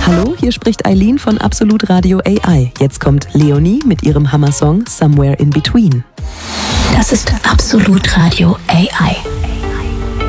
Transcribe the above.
Hallo, hier spricht Eileen von Absolut Radio AI. Jetzt kommt Leonie mit ihrem Hammer-Song Somewhere in Between. Das ist Absolut Radio AI.